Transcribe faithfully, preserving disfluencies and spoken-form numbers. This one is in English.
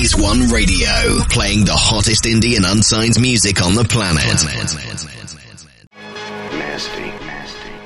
Phase One Radio, playing the hottest indie and unsigned music on the planet. Nasty, nasty.